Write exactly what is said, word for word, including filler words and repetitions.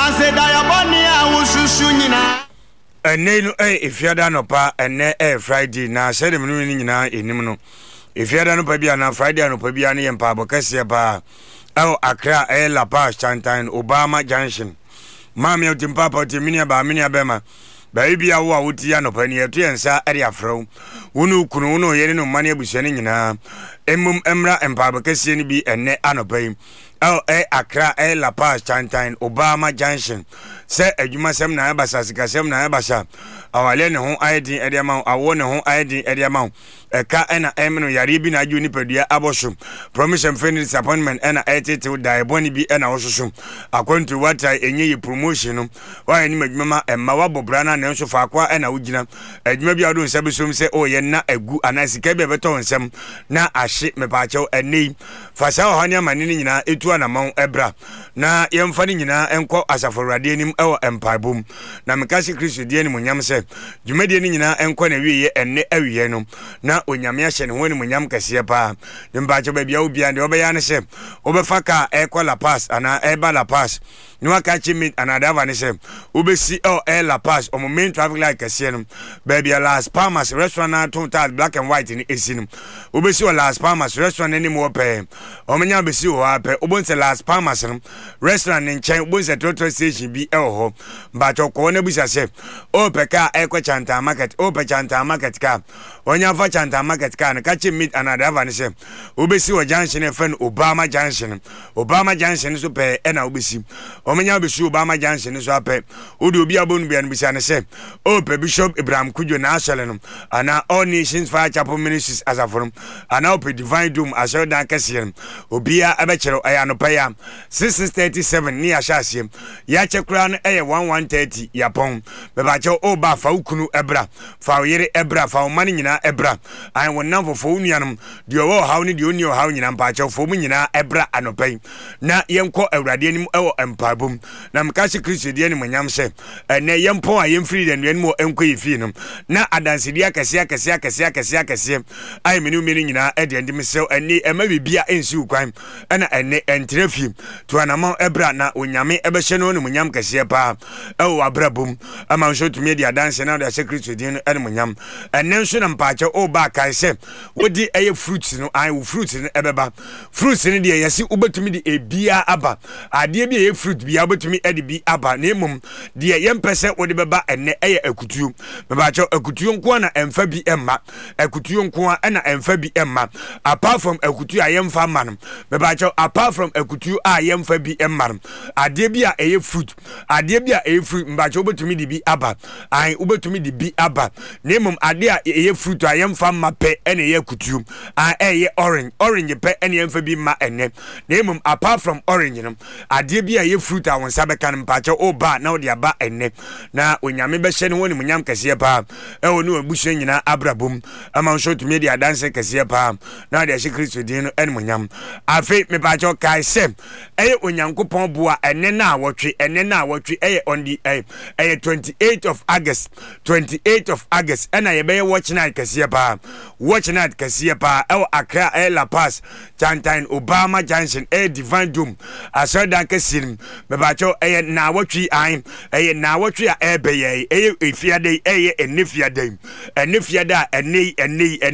na se da ya boni a wususu nyina ene no eh ifiada no pa ene eh Friday na se dem no nyina enim no ifiada no pa bia na Friday no pa bia na yempa abokase pa el Accra eh La Paz Chantain Obama Junction mama yo timpa pa timini ba mini abema ba bia wo a wotia no pa ni eto yensa ade afro wonu kunu wonu yene no mane abusuane nyina emum emra empa abokase ni bi ene anopai el eh Accra eh La Paz Chantain Obama Junction se adwuma sem na abasa sikasem na abasa awale ne ho aidin ede ama awo ne ho aidin ede ama eka ena emno yare bi na adwo ni padua aboso promotion friendly disappointment ena etete dai boni bi ena wososo akonto wata enye yi promotion no wa ni madwuma emma wabobra na ne nso fa akwa ena wugina adwuma bi ado nsabe som se o ye na agu anasika bi beto nsem na ahye mepaachew enei fasa ho ne amane ni nyina etu anamon ebra na yemfa ni nyina enko asaforade nim ewo empabom na mekase Kristo die ni munyam se dwumadie ni nyina enko na wiye enne awiye no na onyame ahye ne ho ni munyam kase pa mbaache ba bia obi ande obeya ne se obefa ka ekwa La Paz ana eba La Paz no aka chimit ana dava ne se obesi o e La Paz o main traffic light kase no ba bia Las Palmas restaurant total black and white ni esinu obesi o Las Palmas restaurant ni mo pe o menya besi o ape obonse Las Palmas no restaurant ni chen obonse total station bi e ho mbaache ko na busa se o pe ka ekwa Chanta market o pe Chanta market ka onya fa Chanta market ka na ka chimit ana dava ne se obesi o junction e fen Obama Junction Obama Junction so pe e na obesi omenya obesi Obama Junction so ape odi obi abonu bia no bisa ne se o pe Bishop Ibrahim Kujo na asole no ana All Nations Fire Chapel Ministries asaforum ana o pe Divine Dome asole dan kase obia abechero aya no pa ya six thirty-seven ni ahyasie ya chekura no eye eleven thirty yapon be ba che o ba fa ukunu ebra fa yere ebra fa mani nyina ebra ai wonam fofo nuanom de o haw ni de oni o haw nyina mpa che fo mu nyina ebra anopai na yenko awurade anim ewo empabom na mkase Kristo de anim nyam se ene yempo a yemfiri de nuanom o enko yifi no na adansedi akase akase akase akase akase ai menu menu nyina e de ndim se ene ema bibia ensi ukwan ena ene entrefi to anama ebra na onyame ebehye no ne nyam kase pa ewo abrabom ama nso tumi de adanse na de ase Kristo de anim nyam ene nso na mpa che o ba kai se wodi eye fruits no ai wo fruits no ebeba fruits ni de yesi ubetumi de ebia aba ade bi eye fruit bia ubetumi ede bi aba na emum de yempese wodi beba ene eye akutuo beba cho akutuo nko na emfa bi emma akutuo nko na emfa bi emma apart from akutuo ayemfa ma no beba cho apart from akutuo ayemfa bi emma ade bi a eye fruit ade bi a eye fruit mba cho ubetumi de bi aba ai ubetumi de bi aba na emum ade a eye fruit ayemfa ma pe ene eye akutuo a eye orange orange pe ene emfa bi ma ene na emum apart from orange no ade bi a ye fruit a wonsa be kan mpache o ba na odi aba ene na onyame be hye ne woni munyam kase pa e woni obuhye nyina abrabom ama nso to media dance kase pa na de hye Kristo din no ene munyam afi me pache kai se eye onyankopon boa ene na awotwe ene na awotwe eye on the eye twenty-eighth of August twenty-eighth of August ena ye be watch night kase pa watch night kase pa e Accra e La Paz Chantain Obama Junction e Divine Dome asọ dan kesim me ba cho eye na wotwi an eye na wotwi a ebe ye eye efiade eye enifiade enifiade a eni eni